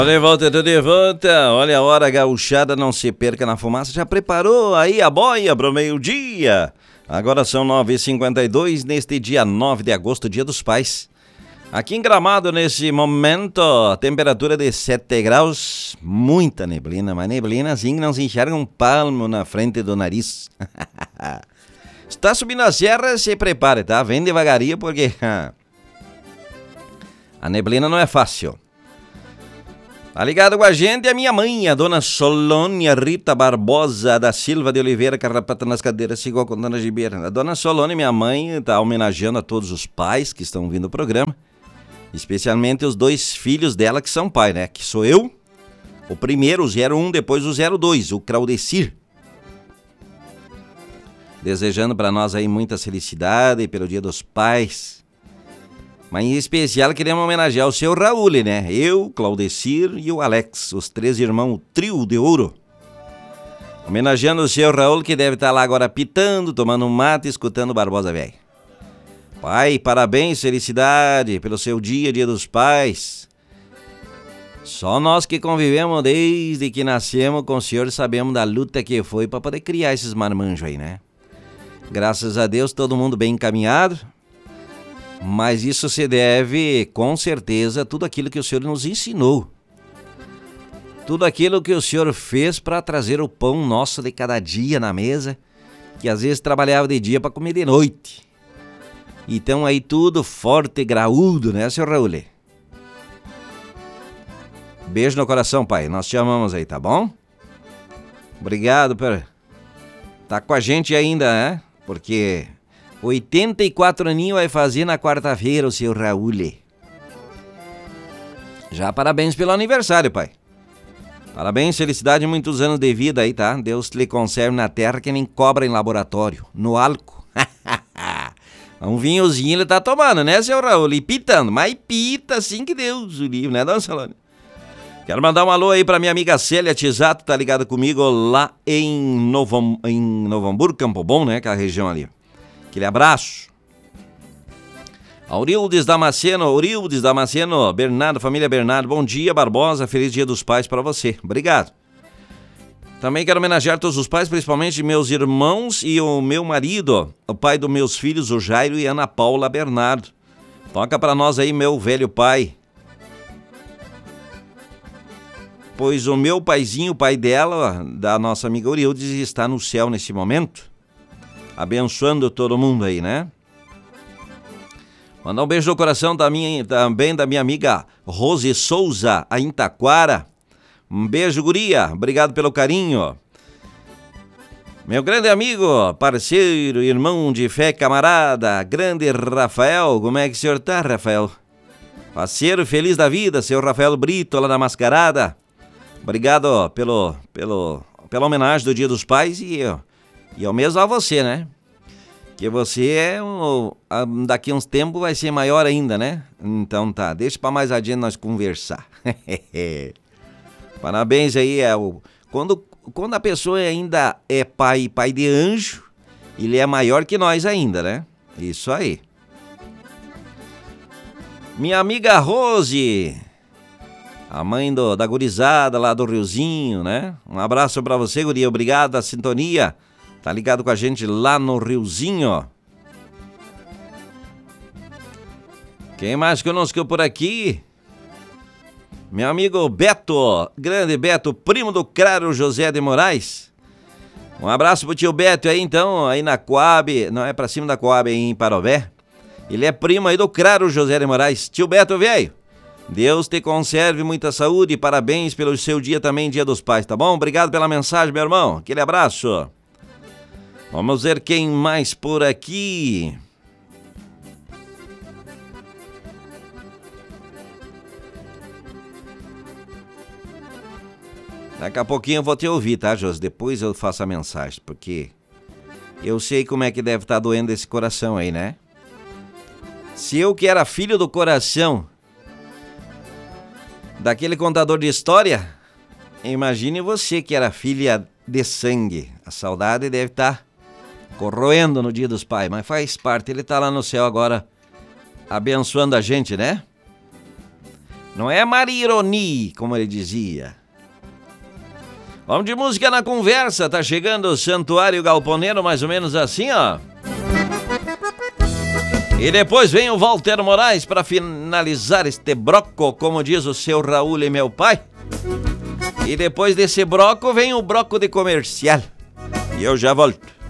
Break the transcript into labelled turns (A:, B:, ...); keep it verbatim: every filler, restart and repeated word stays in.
A: De volta, tô de volta. Olha a hora, gauchada, não se perca na fumaça. Já preparou aí a boia pro meio-dia? Agora são nove e cinquenta e dois, neste dia nove de agosto, dia dos pais. Aqui em Gramado, nesse momento, temperatura de sete graus, muita neblina, mas neblina assim que não se enxerga um palmo na frente do nariz. Está subindo a serra, se prepare, tá? Vem devagarinho porque a neblina não é fácil. Tá ligado com a gente a minha mãe, a dona Solônia Rita Barbosa da Silva de Oliveira, carrapata nas cadeiras, igual com a dona Gibeira. A dona Solônia, minha mãe, tá homenageando a todos os pais que estão vindo ao programa, especialmente os dois filhos dela que são pai, né? Que sou eu, o primeiro, o zero um, depois o zero dois, o Claudecir. Desejando para nós aí muita felicidade pelo Dia dos Pais. Mas em especial queremos homenagear o seu Raul, né? Eu, Claudecir e o Alex, os três irmãos, o trio de ouro. Homenageando o seu Raul, que deve estar lá agora pitando, tomando um mate, escutando o Barbosa Velho. Pai, parabéns, felicidade pelo seu dia, Dia dos Pais. Só nós que convivemos desde que nascemos com o senhor sabemos da luta que foi para poder criar esses marmanjos aí, né? Graças a Deus, todo mundo bem encaminhado. Mas isso se deve, com certeza, a tudo aquilo que o senhor nos ensinou. Tudo aquilo que o senhor fez para trazer o pão nosso de cada dia na mesa, que às vezes trabalhava de dia para comer de noite. Então aí tudo forte e graúdo, né, senhor Raul? Beijo no coração, pai. Nós te amamos aí, tá bom? Obrigado por tá com a gente ainda, né? Porque oitenta e quatro aninhos vai fazer na quarta-feira o seu Raul. Já parabéns pelo aniversário, pai. Parabéns, felicidade e muitos anos de vida aí, tá? Deus lhe conserve na terra que nem cobra em laboratório, no álcool. Um vinhozinho ele tá tomando, né, seu Raul? E pitando, mas pita assim que Deus o livre, né, dona Salone? Quero mandar um alô aí pra minha amiga Célia Tisato, tá ligada comigo lá em Novo, em Novo Hamburgo, Campo Bom, né, aquela região ali. Aquele abraço. Aurildes Damasceno, Aurildes Damasceno, Bernardo, família Bernardo, bom dia, Barbosa, feliz Dia dos Pais para você. Obrigado. Também quero homenagear todos os pais, principalmente meus irmãos e o meu marido, o pai dos meus filhos, o Jairo e Ana Paula Bernardo. Toca para nós aí, meu velho pai. Pois o meu paizinho, o pai dela, da nossa amiga Aurildes, está no céu nesse momento. Abençoando todo mundo aí, né? Mandar um beijo no coração da minha, também da minha amiga Rose Souza, a Taquara. Um beijo, guria. Obrigado pelo carinho. Meu grande amigo, parceiro, irmão de fé, camarada, grande Rafael. Como é que o senhor tá, Rafael? Parceiro feliz da vida, seu Rafael Brito, lá na Mascarada. Obrigado pelo, pelo, pela homenagem do Dia dos Pais e... E ao mesmo a você, né? Que você é um, daqui uns tempos vai ser maior ainda, né? Então tá, deixa pra mais adiante nós conversar. Parabéns aí. É o, quando, quando a pessoa ainda é pai, pai de anjo, ele é maior que nós ainda, né? Isso aí. Minha amiga Rose, a mãe do, da gurizada lá do Riozinho, né? Um abraço pra você, guria. Obrigado a sintonia. Tá ligado com a gente lá no Riozinho. Quem mais conosco por aqui? Meu amigo Beto, grande Beto, primo do Craro José de Moraes. Um abraço pro tio Beto aí então, aí na Coab, não é pra cima da Coab, aí em Parobé. Ele é primo aí do Craro José de Moraes. Tio Beto, velho, Deus te conserve muita saúde e parabéns pelo seu dia também, Dia dos Pais, tá bom? Obrigado pela mensagem, meu irmão. Aquele abraço. Vamos ver quem mais por aqui. Daqui a pouquinho eu vou te ouvir, tá, Josi? Depois eu faço a mensagem, porque eu sei como é que deve estar doendo esse coração aí, né? Se eu que era filho do coração daquele contador de história, imagine você que era filha de sangue. A saudade deve estar corroendo no Dia dos Pais, mas faz parte, ele tá lá no céu agora abençoando a gente, né? Não é Marironi, como ele dizia. Vamos de música na conversa, tá chegando o Santuário Galponeiro, mais ou menos assim, ó. E depois vem o Walter Moraes para finalizar este broco, como diz o seu Raul e meu pai. E depois desse broco vem o broco de comercial. E eu já volto.